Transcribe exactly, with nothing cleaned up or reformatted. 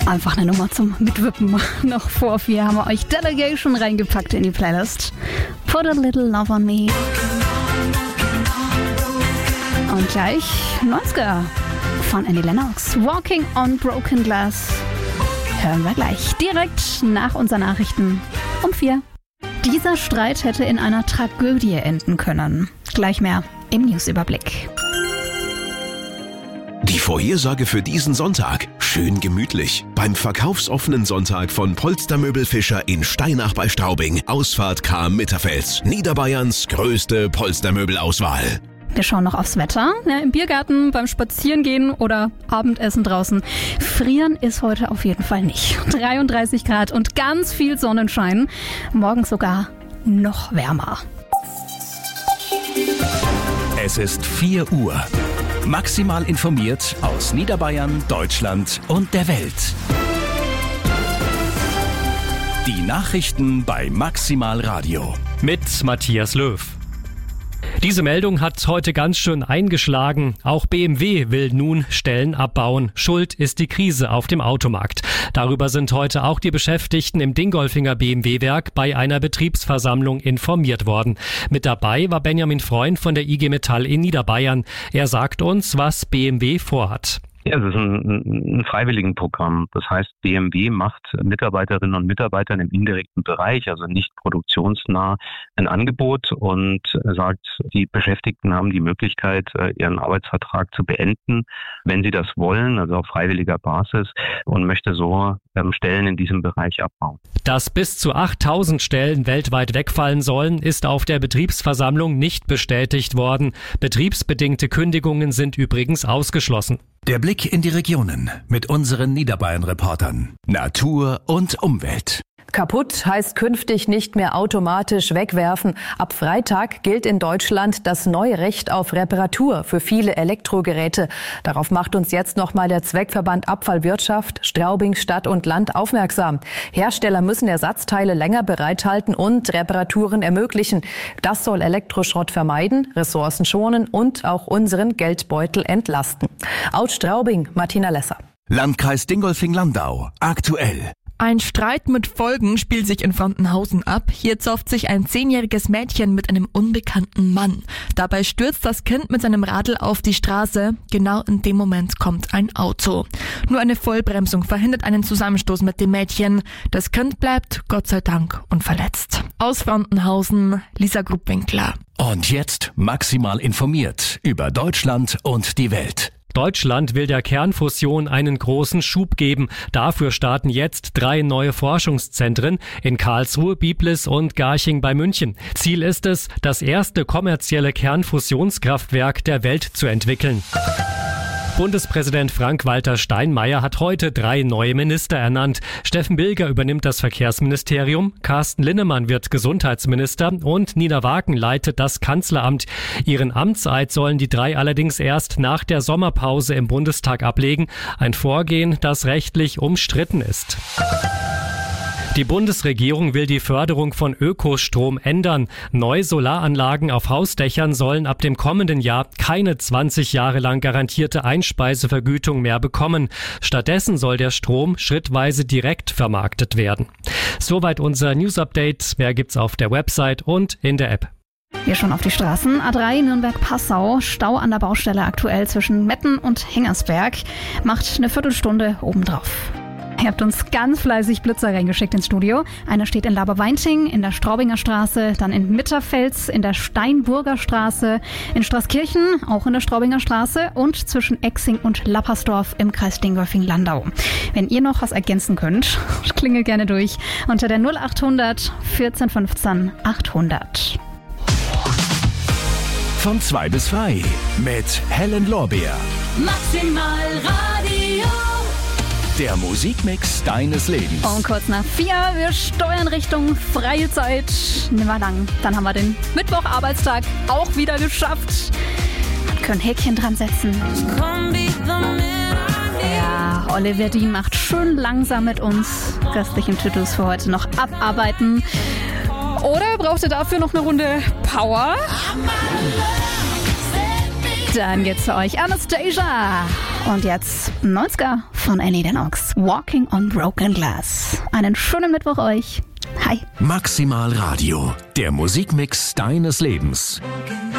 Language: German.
Einfach eine Nummer zum Mitwippen. Noch vor vier haben wir euch Delegation reingepackt in die Playlist. Put a little love on me. Und gleich neunziger von Annie Lennox. Walking on Broken Glass. Hören wir gleich direkt nach unseren Nachrichten um vier. Dieser Streit hätte in einer Tragödie enden können. Gleich mehr im Newsüberblick. Die Vorhersage für diesen Sonntag. Schön gemütlich. Beim verkaufsoffenen Sonntag von Polstermöbel Fischer in Steinach bei Straubing. Ausfahrt Cham-Mitterfels. Niederbayerns größte Polstermöbelauswahl. Wir schauen noch aufs Wetter. Ja, im Biergarten, beim Spazierengehen oder Abendessen draußen. Frieren ist heute auf jeden Fall nicht. dreiunddreißig Grad und ganz viel Sonnenschein. Morgen sogar noch wärmer. Es ist vier Uhr. Maximal informiert aus Niederbayern, Deutschland und der Welt. Die Nachrichten bei Maximal Radio. Mit Matthias Löw. Diese Meldung hat heute ganz schön eingeschlagen. Auch B M W will nun Stellen abbauen. Schuld ist die Krise auf dem Automarkt. Darüber sind heute auch die Beschäftigten im Dingolfinger B M W-Werk bei einer Betriebsversammlung informiert worden. Mit dabei war Benjamin Freund von der I G Metall in Niederbayern. Er sagt uns, was B M W vorhat. Ja, es ist ein, ein Freiwilligenprogramm. Das heißt, B M W macht Mitarbeiterinnen und Mitarbeitern im indirekten Bereich, also nicht produktionsnah, ein Angebot und sagt, die Beschäftigten haben die Möglichkeit, ihren Arbeitsvertrag zu beenden, wenn sie das wollen, also auf freiwilliger Basis, und möchte so ähm, Stellen in diesem Bereich abbauen. Dass bis zu achttausend Stellen weltweit wegfallen sollen, ist auf der Betriebsversammlung nicht bestätigt worden. Betriebsbedingte Kündigungen sind übrigens ausgeschlossen. Der Blick in die Regionen mit unseren Niederbayern-Reportern. Natur und Umwelt. Kaputt heißt künftig nicht mehr automatisch wegwerfen. Ab Freitag gilt in Deutschland das neue Recht auf Reparatur für viele Elektrogeräte. Darauf macht uns jetzt nochmal der Zweckverband Abfallwirtschaft, Straubing Stadt und Land aufmerksam. Hersteller müssen Ersatzteile länger bereithalten und Reparaturen ermöglichen. Das soll Elektroschrott vermeiden, Ressourcen schonen und auch unseren Geldbeutel entlasten. Aus Straubing, Martina Lesser. Landkreis Dingolfing-Landau. Aktuell. Ein Streit mit Folgen spielt sich in Frontenhausen ab. Hier zofft sich ein zehnjähriges Mädchen mit einem unbekannten Mann. Dabei stürzt das Kind mit seinem Radl auf die Straße. Genau in dem Moment kommt ein Auto. Nur eine Vollbremsung verhindert einen Zusammenstoß mit dem Mädchen. Das Kind bleibt, Gott sei Dank, unverletzt. Aus Frontenhausen, Lisa Grubwinkler. Und jetzt maximal informiert über Deutschland und die Welt. Deutschland will der Kernfusion einen großen Schub geben. Dafür starten jetzt drei neue Forschungszentren in Karlsruhe, Biblis und Garching bei München. Ziel ist es, das erste kommerzielle Kernfusionskraftwerk der Welt zu entwickeln. Bundespräsident Frank-Walter Steinmeier hat heute drei neue Minister ernannt. Steffen Bilger übernimmt das Verkehrsministerium, Carsten Linnemann wird Gesundheitsminister und Nina Waken leitet das Kanzleramt. Ihren Amtseid sollen die drei allerdings erst nach der Sommerpause im Bundestag ablegen. Ein Vorgehen, das rechtlich umstritten ist. Die Bundesregierung will die Förderung von Ökostrom ändern. Neue Solaranlagen auf Hausdächern sollen ab dem kommenden Jahr keine zwanzig Jahre lang garantierte Einspeisevergütung mehr bekommen. Stattdessen soll der Strom schrittweise direkt vermarktet werden. Soweit unser News-Update. Mehr gibt's auf der Website und in der App. Wir schauen auf die Straßen. A drei Nürnberg-Passau. Stau an der Baustelle aktuell zwischen Metten und Hengersberg. Macht eine Viertelstunde obendrauf. Ihr habt uns ganz fleißig Blitzer reingeschickt ins Studio. Einer steht in Laberweinting, in der Straubinger Straße, dann in Mitterfels, in der Steinburger Straße, in Straßkirchen, auch in der Straubinger Straße und zwischen Exing und Lappersdorf im Kreis Dingolfing-Landau. Wenn ihr noch was ergänzen könnt, klingelt gerne durch unter der null achthundert vierzehn fünfzehn achthundert. Von zwei bis frei mit Helen Lorbeer. Maximal Radio. Der Musikmix deines Lebens. Und kurz nach vier, wir steuern Richtung freie Zeit. Nicht mehr lang. Dann haben wir den Mittwocharbeitstag auch wieder geschafft. Und können Häkchen dran setzen. Ja, Oliver Dean macht schön langsam mit uns. Restlichen To-Dos für heute noch abarbeiten. Oder braucht ihr dafür noch eine Runde Power? Dann geht's für euch Anastasia. Und jetzt neunziger von Annie Lennox. Walking on Broken Glass. Einen schönen Mittwoch euch. Hi. Maximal Radio, der Musikmix deines Lebens.